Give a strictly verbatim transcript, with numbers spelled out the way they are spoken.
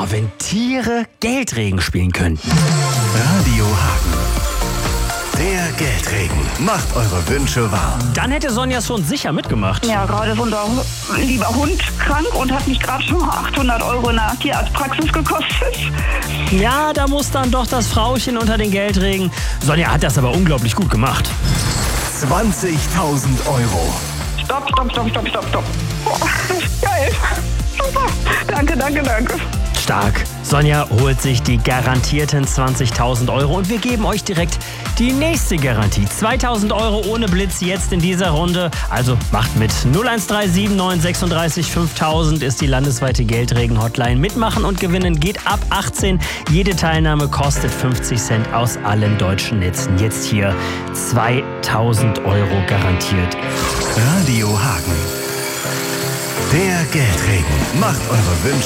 Oh, wenn Tiere Geldregen spielen könnten. Radio Hagen. Der Geldregen macht eure Wünsche wahr. Dann hätte Sonja schon sicher mitgemacht. Ja, gerade ist unser lieber Hund krank und hat mich gerade schon mal achthundert Euro in der Tierarztpraxis gekostet. Ja, da muss dann doch das Frauchen unter den Geldregen. Sonja hat das aber unglaublich gut gemacht. zwanzigtausend Euro. Stopp, stopp, stopp, stopp, stopp, stopp. Oh, geil. Super. Danke, danke, danke. Stark. Sonja holt sich die garantierten zwanzigtausend Euro und wir geben euch direkt die nächste Garantie. zweitausend Euro ohne Blitz jetzt in dieser Runde. Also macht mit. null eins drei sieben neun sechsunddreißig fünftausend ist die landesweite Geldregen-Hotline. Mitmachen und gewinnen geht ab achtzehn. Jede Teilnahme kostet fünfzig Cent aus allen deutschen Netzen. Jetzt hier zweitausend Euro garantiert. Radio Hagen. Der Geldregen macht eure Wünsche